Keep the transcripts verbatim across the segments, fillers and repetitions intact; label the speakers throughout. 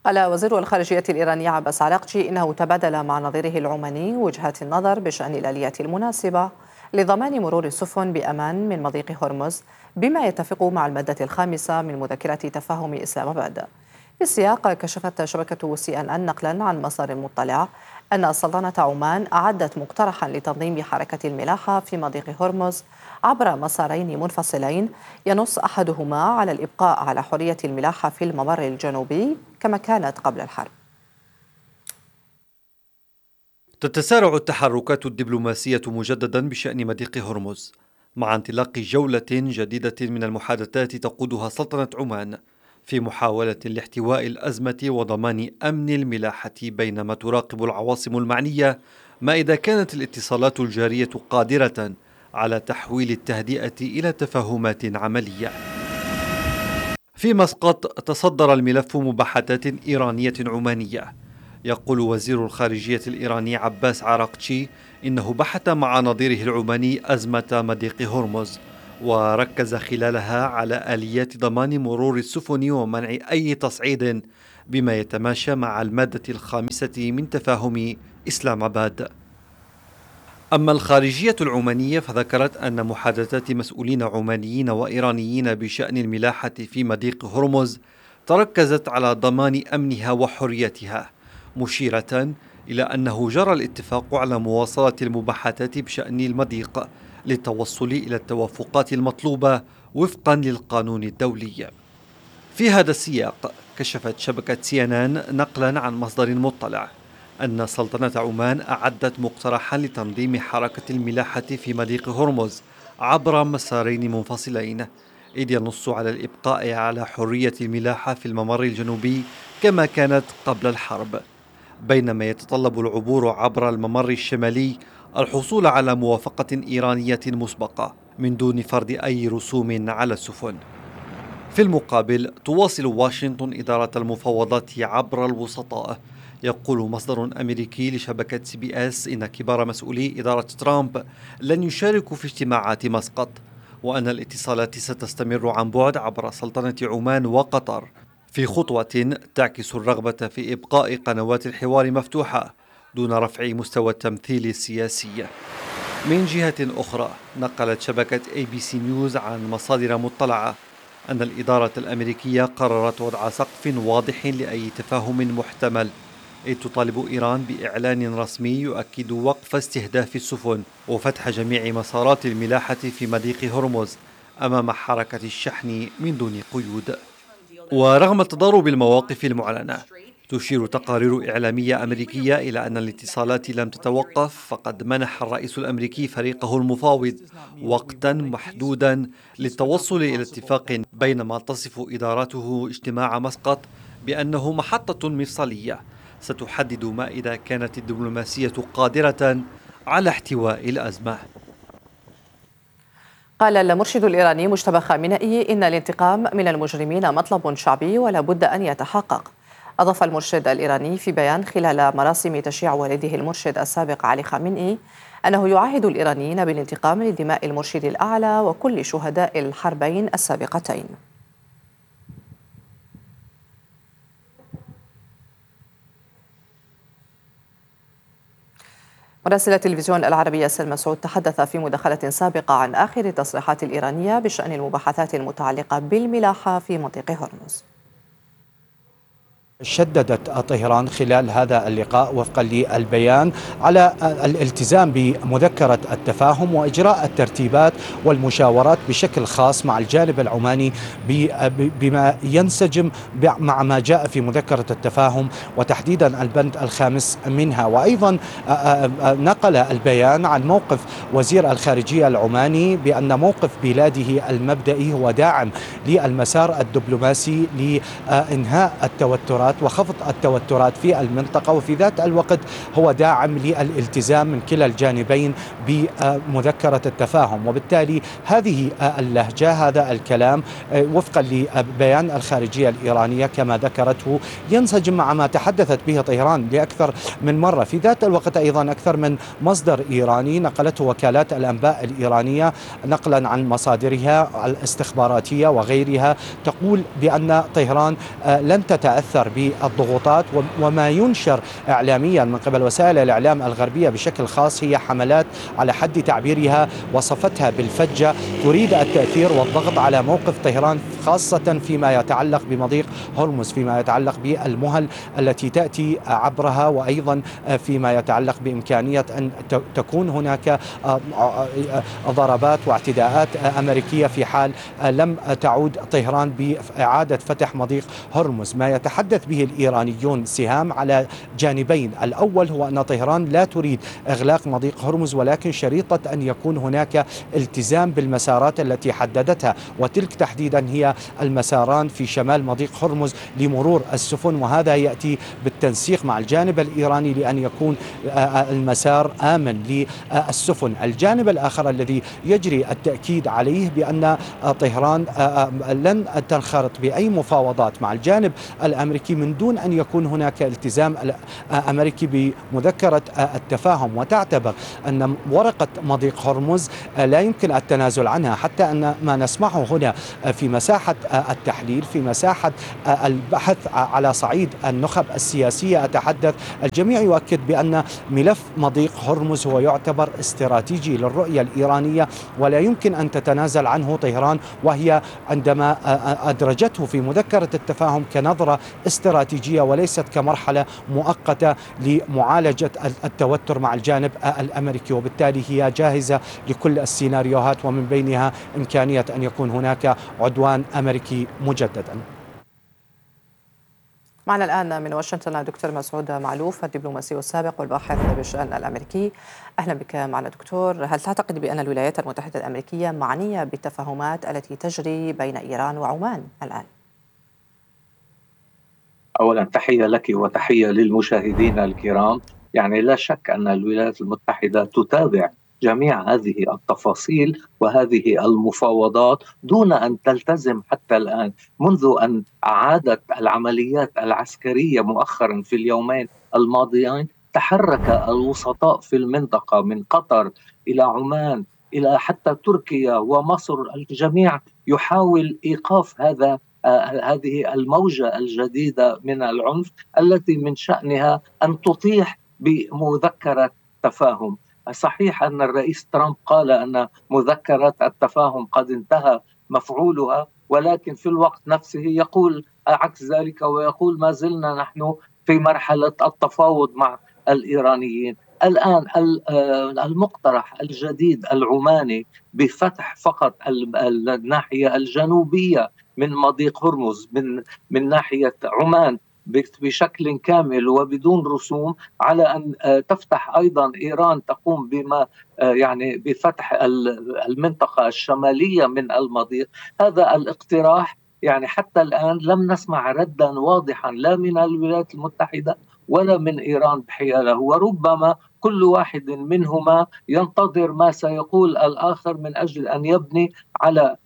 Speaker 1: قال وزير الخارجية الإيراني عباس عراقجي إنه تبادل مع نظيره العماني وجهات النظر بشأن الآليات المناسبة لضمان مرور السفن بأمان من مضيق هرمز، بما يتفق مع المادة الخامسة من مذكرة تفاهم إسلام آباد. في السياق، كشفت شبكة سي أن أن نقلا عن مصدر مطلع أن سلطنة عمان أعدت مقترحا لتنظيم حركة الملاحة في مضيق هرمز عبر مسارين منفصلين، ينص أحدهما على الإبقاء على حرية الملاحة في الممر الجنوبي كما كانت قبل الحرب.
Speaker 2: تتسارع التحركات الدبلوماسية مجددا بشأن مضيق هرمز مع انطلاق جولة جديدة من المحادثات تقودها سلطنة عمان في محاولة لاحتواء الأزمة وضمان أمن الملاحة، بينما تراقب العواصم المعنية ما إذا كانت الاتصالات الجارية قادرة على تحويل التهدئة إلى تفاهمات عملية. في مسقط تصدر الملف مباحثات إيرانية عمانية. يقول وزير الخارجية الإيراني عباس عراقجي إنه بحث مع نظيره العماني أزمة مضيق هرمز، وركز خلالها على آليات ضمان مرور السفن ومنع أي تصعيد بما يتماشى مع المادة الخامسة من تفاهم إسلام آباد. أما الخارجية العمانية فذكرت أن محادثات مسؤولين عمانيين وإيرانيين بشأن الملاحة في مضيق هرمز تركزت على ضمان أمنها وحريتها، مشيرة إلى أنه جرى الاتفاق على مواصلة المباحثات بشأن المضيق للتوصل إلى التوافقات المطلوبة وفقا للقانون الدولي. في هذا السياق، كشفت شبكة سي إن إن نقلا عن مصدر مطلع أن سلطنة عمان أعدت مقترحا لتنظيم حركة الملاحة في مضيق هرمز عبر مسارين منفصلين، إذ ينص على الإبقاء على حرية الملاحة في الممر الجنوبي كما كانت قبل الحرب، بينما يتطلب العبور عبر الممر الشمالي الحصول على موافقة إيرانية مسبقة من دون فرض أي رسوم على السفن. في المقابل، تواصل واشنطن إدارة المفاوضات عبر الوسطاء. يقول مصدر أمريكي لشبكة سي بي إس إن كبار مسؤولي إدارة ترامب لن يشاركوا في اجتماعات مسقط، وأن الاتصالات ستستمر عن بعد عبر سلطنة عمان وقطر، في خطوة تعكس الرغبة في إبقاء قنوات الحوار مفتوحة دون رفع مستوى التمثيل السياسي. من جهة أخرى، نقلت شبكة إيه بي سي نيوز عن مصادر مطلعة أن الإدارة الأمريكية قررت وضع سقف واضح لأي تفاهم محتمل، إذ تطالب إيران بإعلان رسمي يؤكد وقف استهداف السفن وفتح جميع مسارات الملاحة في مضيق هرمز أمام حركة الشحن من دون قيود. ورغم تضارب المواقف المعلنة، تشير تقارير إعلامية أمريكية إلى أن الاتصالات لم تتوقف، فقد منح الرئيس الأمريكي فريقه المفاوض وقتا محدودا للتوصل إلى اتفاق، بينما تصف إدارته اجتماع مسقط بأنه محطة مفصلية ستحدد ما إذا كانت الدبلوماسية قادرة على احتواء الأزمة.
Speaker 1: قال المرشد الإيراني مجتبى خامنئي إن الانتقام من المجرمين مطلب شعبي ولا بد أن يتحقق. أضاف المرشد الإيراني في بيان خلال مراسم تشييع والده المرشد السابق علي خامنئي أنه يعاهد الإيرانيين بالانتقام لدماء المرشد الأعلى وكل شهداء الحربين السابقتين. مراسل التلفزيون العربية سلمى سعود تحدث في مداخلة سابقة عن آخر التصريحات الإيرانية بشأن المباحثات المتعلقة بالملاحة في مضيق هرمز.
Speaker 3: شددت طهران خلال هذا اللقاء وفقا للبيان على الالتزام بمذكرة التفاهم وإجراء الترتيبات والمشاورات بشكل خاص مع الجانب العماني بما ينسجم مع ما جاء في مذكرة التفاهم وتحديدا البند الخامس منها. وأيضا نقل البيان عن موقف وزير الخارجية العماني بأن موقف بلاده المبدئي هو داعم للمسار الدبلوماسي لإنهاء التوترات وخفض التوترات في المنطقة، وفي ذات الوقت هو داعم للالتزام من كلا الجانبين بمذكرة التفاهم. وبالتالي هذه اللهجة، هذا الكلام وفقا لبيان الخارجية الإيرانية كما ذكرته ينسجم مع ما تحدثت به طهران لأكثر من مرة. في ذات الوقت أيضا أكثر من مصدر إيراني نقلته وكالات الأنباء الإيرانية نقلا عن مصادرها الاستخباراتية وغيرها تقول بأن طهران لن تتأثر بالضغوطات، وما ينشر إعلاميا من قبل وسائل الإعلام الغربية بشكل خاص هي حملات على حد تعبيرها وصفتها بالفجة، تريد التأثير والضغط على موقف طهران خاصة فيما يتعلق بمضيق هرمز، فيما يتعلق بالمهل التي تأتي عبرها، وأيضا فيما يتعلق بإمكانية أن تكون هناك ضربات واعتداءات أمريكية في حال لم تعود طهران بإعادة فتح مضيق هرمز. ما يتحدث به الإيرانيون سهام على جانبين، الأول هو أن طهران لا تريد إغلاق مضيق هرمز، ولكن شريطة أن يكون هناك التزام بالمسارات التي حددتها، وتلك تحديدا هي المساران في شمال مضيق هرمز لمرور السفن، وهذا يأتي بالتنسيق مع الجانب الإيراني لأن يكون المسار آمن للسفن. الجانب الآخر الذي يجري التأكيد عليه بأن طهران لن تنخرط بأي مفاوضات مع الجانب الأمريكي من دون أن يكون هناك التزام أمريكي بمذكرة التفاهم، وتعتبر أن ورقة مضيق هرمز لا يمكن التنازل عنها، حتى أن ما نسمعه هنا في مساحة التحليل، في مساحة البحث على صعيد النخب السياسية أتحدث، الجميع يؤكد بأن ملف مضيق هرمز هو يعتبر استراتيجي للرؤية الإيرانية ولا يمكن أن تتنازل عنه طهران، وهي عندما أدرجته في مذكرة التفاهم كنظرة استراتيجية وليست كمرحلة مؤقتة لمعالجة التوتر مع الجانب الأمريكي، وبالتالي هي جاهزة لكل السيناريوهات ومن بينها إمكانية أن يكون هناك عدوان أمريكي مجددا.
Speaker 1: معنا الآن من واشنطن دكتور مسعود معلوف، الدبلوماسي السابق والباحث بالشأن الأمريكي. أهلا بك معنا دكتور. هل تعتقد بأن الولايات المتحدة الأمريكية معنية بالتفاهمات التي تجري بين إيران وعمان الآن؟
Speaker 4: أولا تحية لك وتحية للمشاهدين الكرام. يعني لا شك أن الولايات المتحدة تتابع جميع هذه التفاصيل وهذه المفاوضات دون أن تلتزم حتى الآن، منذ أن أعادت العمليات العسكرية مؤخرا في اليومين الماضيين. تحرك الوسطاء في المنطقة من قطر إلى عمان إلى حتى تركيا ومصر، الجميع يحاول إيقاف هذا هذه الموجة الجديدة من العنف التي من شأنها أن تطيح بمذكرة تفاهم. صحيح أن الرئيس ترامب قال أن مذكرة التفاهم قد انتهى مفعولها، ولكن في الوقت نفسه يقول عكس ذلك، ويقول ما زلنا نحن في مرحلة التفاوض مع الإيرانيين. الآن المقترح الجديد العماني بفتح فقط الناحية الجنوبية من مضيق هرمز من من ناحية عمان بشكل كامل وبدون رسوم، على أن تفتح أيضا إيران تقوم بما يعني بفتح المنطقة الشمالية من المضيق. هذا الاقتراح يعني حتى الآن لم نسمع ردا واضحا لا من الولايات المتحدة ولا من إيران بحياله، وربما كل واحد منهما ينتظر ما سيقول الآخر من أجل أن يبني على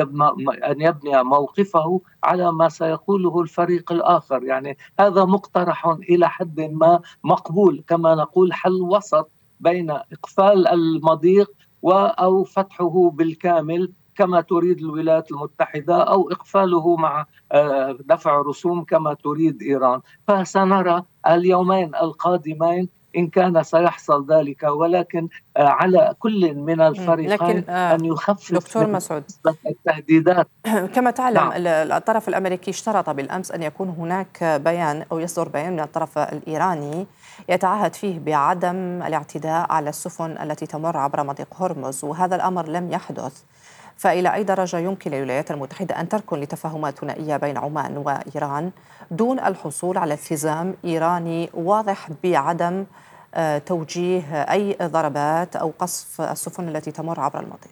Speaker 4: أن يبني موقفه على ما سيقوله الفريق الآخر. يعني هذا مقترح إلى حد ما مقبول، كما نقول حل وسط بين إقفال المضيق أو فتحه بالكامل كما تريد الولايات المتحدة، أو إقفاله مع دفع رسوم كما تريد إيران. فسنرى اليومين القادمين إن كان سيحصل ذلك، ولكن على كل من الفريقين أن يخفف
Speaker 1: دكتور مسعود
Speaker 4: التهديدات.
Speaker 1: كما تعلم نعم. الطرف الأمريكي اشترط بالأمس أن يكون هناك بيان أو يصدر بيان من الطرف الإيراني يتعهد فيه بعدم الاعتداء على السفن التي تمر عبر مضيق هرمز، وهذا الأمر لم يحدث. فإلى أي درجة يمكن للولايات المتحدة أن تركن لتفاهمات ثنائية بين عمان وإيران دون الحصول على التزام إيراني واضح بعدم توجيه أي ضربات أو قصف السفن التي تمر عبر المضيق؟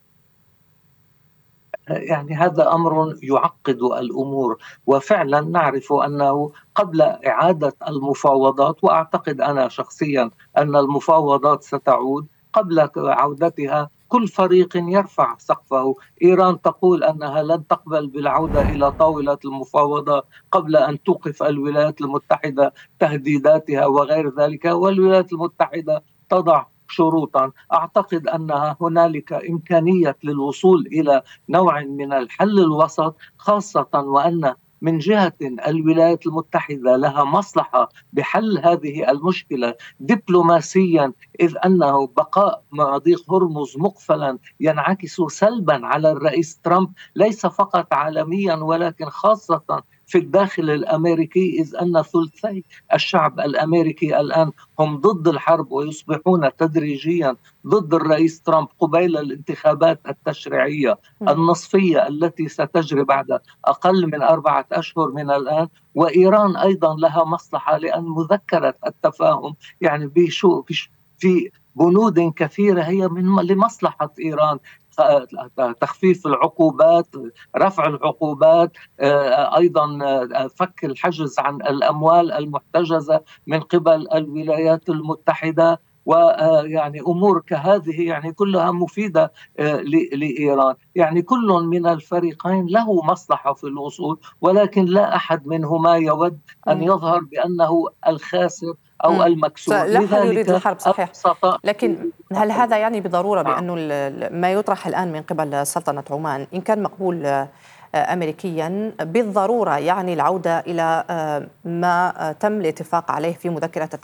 Speaker 4: يعني هذا أمر يعقد الأمور، وفعلا نعرف أنه قبل إعادة المفاوضات، وأعتقد أنا شخصيا أن المفاوضات ستعود، قبل عودتها كل فريق يرفع سقفه. إيران تقول أنها لن تقبل بالعودة إلى طاولة المفاوضات قبل أن توقف الولايات المتحدة تهديداتها وغير ذلك، والولايات المتحدة تضع شروطا. أعتقد أنها هنالك إمكانية للوصول إلى نوع من الحل الوسط، خاصة وأن من جهة الولايات المتحدة لها مصلحة بحل هذه المشكلة دبلوماسيا، إذ أنه بقاء مضيق هرمز مقفلا ينعكس سلبا على الرئيس ترامب، ليس فقط عالميا ولكن خاصة في الداخل الأمريكي، إذ أن ثلثي الشعب الأمريكي الآن هم ضد الحرب ويصبحون تدريجيا ضد الرئيس ترامب قبيل الانتخابات التشريعية النصفية التي ستجري بعد أقل من أربعة أشهر من الآن. وإيران أيضا لها مصلحة، لأن مذكرة التفاهم يعني بشو في بنود كثيرة هي من لمصلحة إيران، تخفيف العقوبات، رفع العقوبات، أيضا فك الحجز عن الأموال المحتجزة من قبل الولايات المتحدة، ويعني أمور كهذه يعني كلها مفيدة لإيران. يعني كل من الفريقين له مصلحة في الوصول، ولكن لا أحد منهما يود أن يظهر بأنه الخاسر أو المكسور.
Speaker 1: لا أحد يريد الحرب صحيح،
Speaker 4: البسطاء.
Speaker 1: لكن هل هذا يعني بالضرورة بأنه ما يطرح الآن من قبل سلطنة عمان إن كان مقبول أمريكيا بالضرورة يعني العودة إلى ما تم الاتفاق عليه في مذكرة